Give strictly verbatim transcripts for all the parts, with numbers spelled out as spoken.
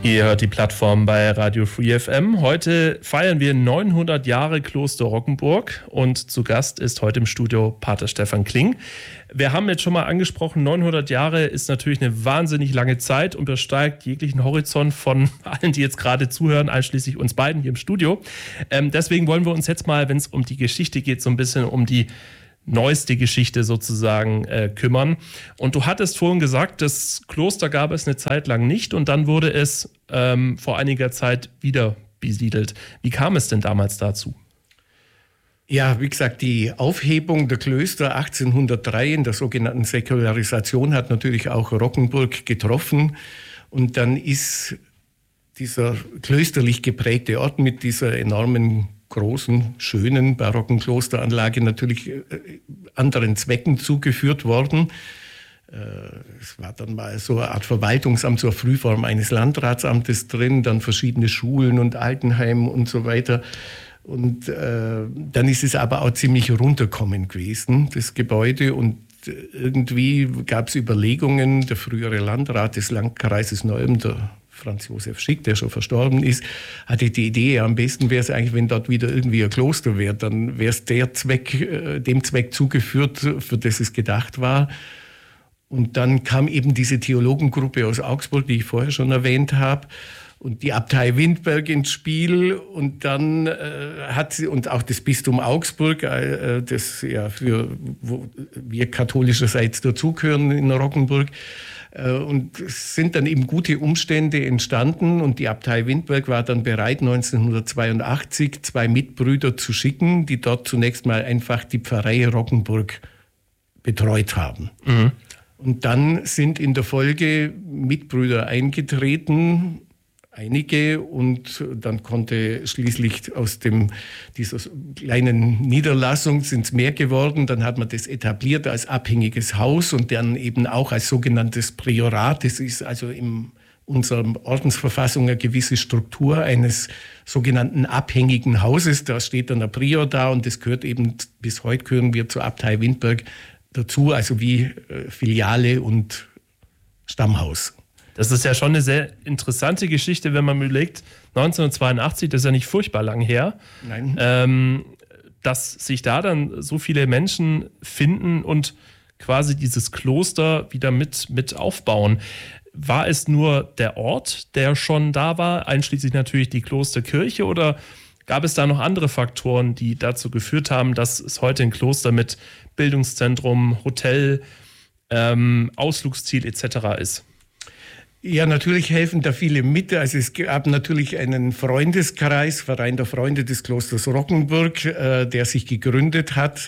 Ihr hört die Plattform bei Radio Free F M. Heute feiern wir neunhundert Jahre Kloster Roggenburg und zu Gast ist heute im Studio Pater Stefan Kling. Wir haben jetzt schon mal angesprochen, neunhundert Jahre ist natürlich eine wahnsinnig lange Zeit und übersteigt jeglichen Horizont von allen, die jetzt gerade zuhören, einschließlich uns beiden hier im Studio. Ähm, deswegen wollen wir uns jetzt mal, wenn es um die Geschichte geht, so ein bisschen um die neueste Geschichte sozusagen äh, kümmern. Und du hattest vorhin gesagt, das Kloster gab es eine Zeit lang nicht und dann wurde es ähm, vor einiger Zeit wieder besiedelt. Wie kam es denn damals dazu? Ja, wie gesagt, die Aufhebung der Klöster achtzehnhundertdrei in der sogenannten Säkularisation hat natürlich auch Roggenburg getroffen. Und dann ist dieser klösterlich geprägte Ort mit dieser enormen großen, schönen, barocken Klosteranlage natürlich äh, anderen Zwecken zugeführt worden. Äh, es war dann mal so eine Art Verwaltungsamt, so eine Frühform eines Landratsamtes drin, dann verschiedene Schulen und Altenheime und so weiter. Und äh, dann ist es aber auch ziemlich runterkommen gewesen, das Gebäude. Und irgendwie gab es Überlegungen, der frühere Landrat des Landkreises Neum, der Franz Josef Schick, der schon verstorben ist, hatte die Idee, am besten wäre es eigentlich, wenn dort wieder irgendwie ein Kloster wäre. Dann wäre es der Zweck, dem Zweck zugeführt, für das es gedacht war. Und dann kam eben diese Theologengruppe aus Augsburg, die ich vorher schon erwähnt habe, und die Abtei Windberg ins Spiel. Und dann äh, hat sie, und auch das Bistum Augsburg, äh, das ja für wo wir katholischerseits dazugehören in Roggenburg. Und es sind dann eben gute Umstände entstanden und die Abtei Windberg war dann bereit, neunzehnhundertzweiundachtzig zwei Mitbrüder zu schicken, die dort zunächst mal einfach die Pfarrei Roggenburg betreut haben. Mhm. Und dann sind in der Folge Mitbrüder eingetreten, einige, und dann konnte schließlich aus dem, dieser kleinen Niederlassung sind es mehr geworden. Dann hat man das etabliert als abhängiges Haus und dann eben auch als sogenanntes Priorat. Das ist also in unserer Ordensverfassung eine gewisse Struktur eines sogenannten abhängigen Hauses. Da steht dann ein Prior da und das gehört eben, bis heute gehören wir zur Abtei Windberg dazu, also wie äh, Filiale und Stammhaus. Das ist ja schon eine sehr interessante Geschichte, wenn man überlegt, neunzehnhundertzweiundachtzig, das ist ja nicht furchtbar lang her, Nein. Ähm, dass sich da dann so viele Menschen finden und quasi dieses Kloster wieder mit, mit aufbauen. War es nur der Ort, der schon da war, einschließlich natürlich die Klosterkirche, oder gab es da noch andere Faktoren, die dazu geführt haben, dass es heute ein Kloster mit Bildungszentrum, Hotel, ähm, Ausflugsziel et cetera ist? Ja, natürlich helfen da viele mit. Also es gab natürlich einen Freundeskreis, Verein der Freunde des Klosters Roggenburg, äh, der sich gegründet hat.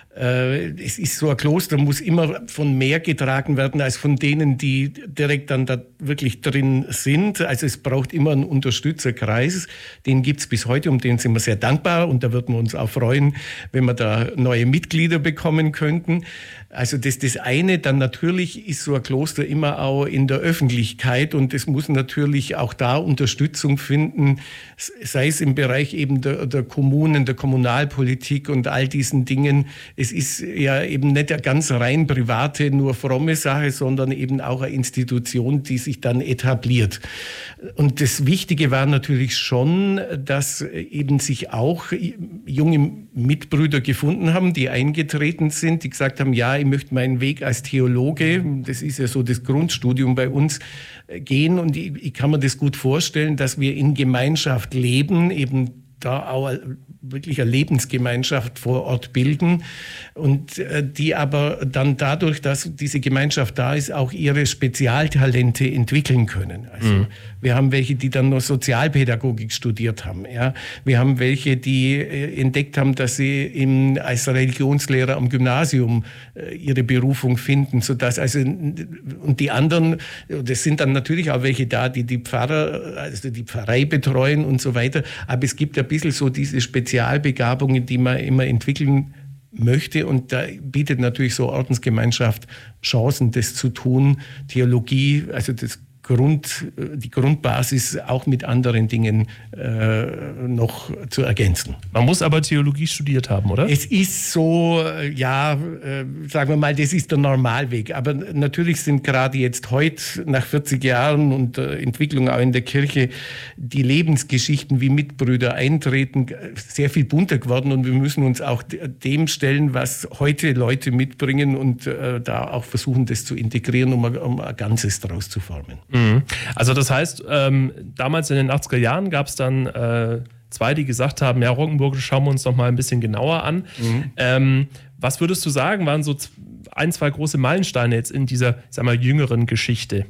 Äh, es ist so, ein Kloster muss immer von mehr getragen werden als von denen, die direkt dann da wirklich drin sind. Also es braucht immer einen Unterstützerkreis. Den gibt's bis heute, um den sind wir sehr dankbar. Und da würden wir uns auch freuen, wenn wir da neue Mitglieder bekommen könnten. Also das das eine. Dann natürlich ist so ein Kloster immer auch in der Öffentlichkeit und es muss natürlich auch da Unterstützung finden, sei es im Bereich eben der, der Kommunen, der Kommunalpolitik und all diesen Dingen. Es ist ja eben nicht eine ganz rein private, nur fromme Sache, sondern eben auch eine Institution, die sich dann etabliert. Und das Wichtige war natürlich schon, dass eben sich auch junge Mitbrüder gefunden haben, die eingetreten sind, die gesagt haben, ja, ich möchte meinen Weg als Theologe, das ist ja so das Grundstudium bei uns, gehen. Und ich, ich kann mir das gut vorstellen, dass wir in Gemeinschaft leben, eben da auch wirklich eine Lebensgemeinschaft vor Ort bilden und die aber dann dadurch, dass diese Gemeinschaft da ist, auch ihre Spezialtalente entwickeln können. Also mhm. wir haben welche, die dann noch Sozialpädagogik studiert haben. Ja, wir haben welche, die entdeckt haben, dass sie im, als Religionslehrer am Gymnasium ihre Berufung finden, sodass also und die anderen, das sind dann natürlich auch welche da, die die Pfarrer, also die Pfarrei betreuen und so weiter. Aber es gibt ein bisschen so diese Spezialbegabungen, die man immer entwickeln möchte. Und da bietet natürlich so Ordensgemeinschaft Chancen, das zu tun. Theologie, also das Grund, die Grundbasis auch mit anderen Dingen äh, noch zu ergänzen. Man muss aber Theologie studiert haben, oder? Es ist so, ja, äh, sagen wir mal, das ist der Normalweg. Aber natürlich sind gerade jetzt heute, nach vierzig Jahren und äh, Entwicklung auch in der Kirche, die Lebensgeschichten, wie Mitbrüder eintreten, sehr viel bunter geworden. Und wir müssen uns auch dem stellen, was heute Leute mitbringen und äh, da auch versuchen, das zu integrieren, um, um ein Ganzes daraus zu formen. Also das heißt, ähm, damals in den achtziger Jahren gab es dann äh, zwei, die gesagt haben, ja, Roggenburg schauen wir uns noch mal ein bisschen genauer an. Mhm. Ähm, was würdest du sagen, waren so ein, zwei große Meilensteine jetzt in dieser, sag mal, jüngeren Geschichte?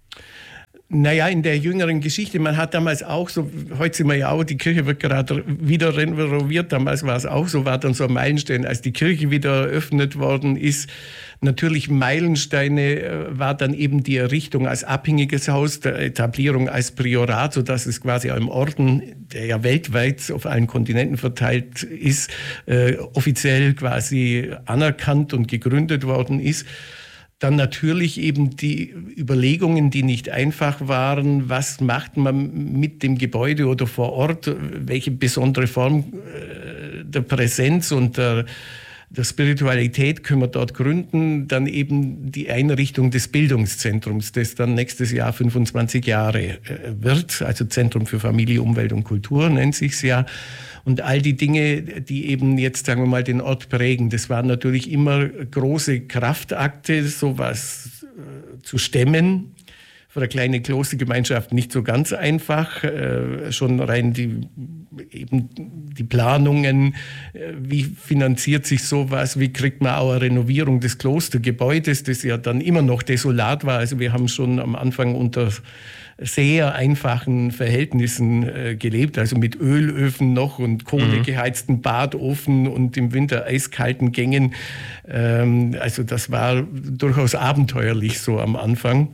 Naja, in der jüngeren Geschichte, man hat damals auch so, heute sind wir ja auch, die Kirche wird gerade wieder renoviert, damals war es auch so, war dann so ein Meilenstein, als die Kirche wieder eröffnet worden ist. Natürlich Meilensteine war dann eben die Errichtung als abhängiges Haus, der Etablierung als Priorat, sodass es quasi auch im Orden, der ja weltweit auf allen Kontinenten verteilt ist, äh, offiziell quasi anerkannt und gegründet worden ist. Dann natürlich eben die Überlegungen, die nicht einfach waren. Was macht man mit dem Gebäude oder vor Ort? Welche besondere Form der Präsenz und der, der Spiritualität können wir dort gründen? Dann eben die Einrichtung des Bildungszentrums, das dann nächstes Jahr fünfundzwanzig Jahre wird. Also Zentrum für Familie, Umwelt und Kultur nennt sich's ja. Und all die Dinge, die eben jetzt, sagen wir mal, den Ort prägen, das waren natürlich immer große Kraftakte, sowas äh, zu stemmen. Für eine kleine Klostergemeinschaft nicht so ganz einfach. Äh, schon rein die, eben die Planungen, äh, wie finanziert sich sowas, wie kriegt man auch eine Renovierung des Klostergebäudes, das ja dann immer noch desolat war. Also wir haben schon am Anfang unter sehr einfachen Verhältnissen äh, gelebt, also mit Ölöfen noch und kohlegeheizten Badofen und im Winter eiskalten Gängen. Ähm, also das war durchaus abenteuerlich so am Anfang.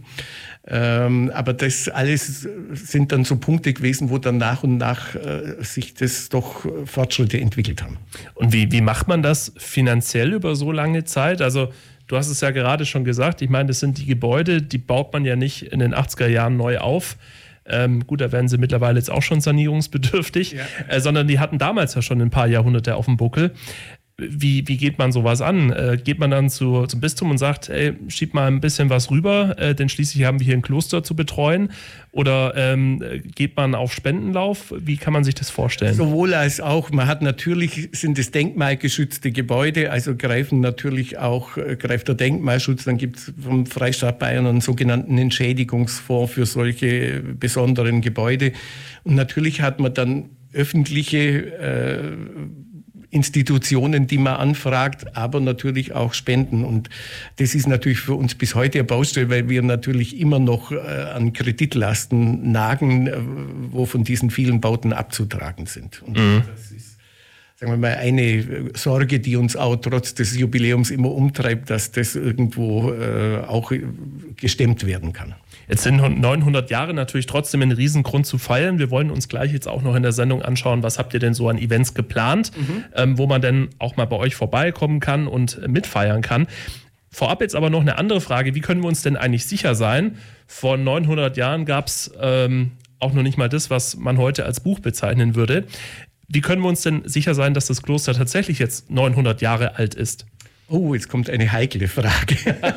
Ähm, aber das alles sind dann so Punkte gewesen, wo dann nach und nach äh, sich das doch Fortschritte entwickelt haben. Und wie, wie macht man das finanziell über so lange Zeit? Also du hast es ja gerade schon gesagt, ich meine, das sind die Gebäude, die baut man ja nicht in den achtziger Jahren neu auf. Ähm, gut, da werden sie mittlerweile jetzt auch schon sanierungsbedürftig, ja. äh, sondern die hatten damals ja schon ein paar Jahrhunderte auf dem Buckel. Wie, wie geht man sowas an? Äh, geht man dann zu, zum Bistum und sagt, ey, schieb mal ein bisschen was rüber, äh, denn schließlich haben wir hier ein Kloster zu betreuen? Oder ähm, geht man auf Spendenlauf? Wie kann man sich das vorstellen? Sowohl als auch. Man hat natürlich, sind es denkmalgeschützte Gebäude, also greifen natürlich auch, äh, greift der Denkmalschutz. Dann gibt es vom Freistaat Bayern einen sogenannten Entschädigungsfonds für solche besonderen Gebäude. Und natürlich hat man dann öffentliche äh, Institutionen, die man anfragt, aber natürlich auch Spenden. Und das ist natürlich für uns bis heute eine Baustelle, weil wir natürlich immer noch äh, an Kreditlasten nagen, äh, wo von diesen vielen Bauten abzutragen sind. Und mhm. das ist, sagen wir mal, eine Sorge, die uns auch trotz des Jubiläums immer umtreibt, dass das irgendwo äh, auch gestemmt werden kann. Jetzt sind neunhundert Jahre natürlich trotzdem ein Riesengrund zu feiern. Wir wollen uns gleich jetzt auch noch in der Sendung anschauen, was habt ihr denn so an Events geplant, mhm. ähm, wo man denn auch mal bei euch vorbeikommen kann und mitfeiern kann. Vorab jetzt aber noch eine andere Frage. Wie können wir uns denn eigentlich sicher sein? Vor neunhundert Jahren gab es ähm, auch noch nicht mal das, was man heute als Buch bezeichnen würde. Wie können wir uns denn sicher sein, dass das Kloster tatsächlich jetzt neunhundert Jahre alt ist? Oh, jetzt kommt eine heikle Frage.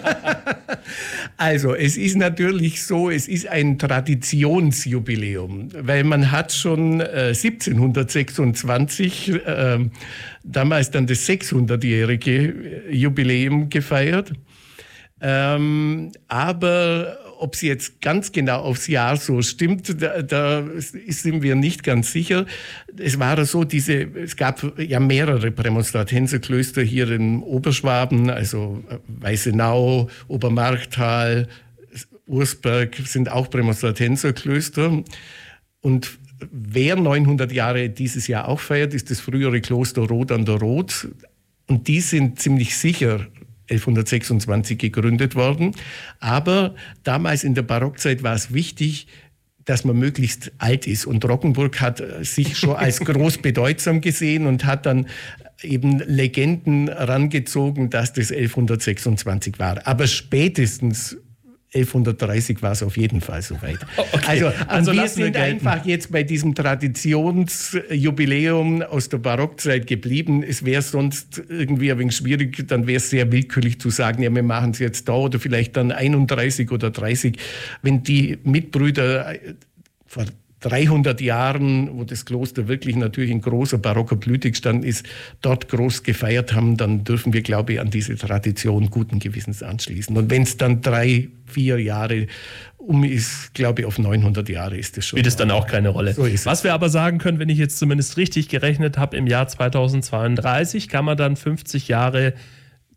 Also, es ist natürlich so, es ist ein Traditionsjubiläum, weil man hat schon äh, siebzehnhundertsechsundzwanzig äh, damals dann das sechshundertjährige Jubiläum gefeiert. Ähm, aber ob es jetzt ganz genau aufs Jahr so stimmt, da, da sind wir nicht ganz sicher. Es war so, diese, es gab ja mehrere Prämonstratenserklöster hier in Oberschwaben, also Weißenau, Obermarchtal, Ursberg sind auch Prämonstratenserklöster. Und wer neunhundert Jahre dieses Jahr auch feiert, ist das frühere Kloster Roth an der Roth. Und die sind ziemlich sicher elfhundertsechsundzwanzig gegründet worden. Aber damals in der Barockzeit war es wichtig, dass man möglichst alt ist. Und Roggenburg hat sich schon als groß bedeutsam gesehen und hat dann eben Legenden herangezogen, dass das elfhundertsechsundzwanzig war. Aber spätestens elfhundertdreißig war es auf jeden Fall soweit. Okay. Also, Also wir lassen wir sind gelten. einfach jetzt bei diesem Traditionsjubiläum aus der Barockzeit geblieben. Es wäre sonst irgendwie ein wenig schwierig, dann wäre es sehr willkürlich zu sagen, ja, wir machen es jetzt da oder vielleicht dann einunddreißig oder dreißig. Wenn die Mitbrüder vor dreihundert Jahren, wo das Kloster wirklich natürlich in großer barocker Blüte gestanden ist, dort groß gefeiert haben, dann dürfen wir, glaube ich, an diese Tradition guten Gewissens anschließen. Und wenn es dann drei, vier Jahre um ist, glaube ich, auf neunhundert Jahre ist das schon. Spielt es dann auch keine Rolle. So ist es. Was wir aber sagen können, wenn ich jetzt zumindest richtig gerechnet habe, im Jahr zweitausendzweiunddreißig kann man dann fünfzig Jahre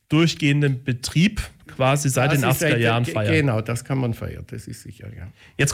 durchgehenden Betrieb quasi seit Das den ist achtziger seit- Jahren feiern. Genau, das kann man feiern, das ist sicher, ja. Jetzt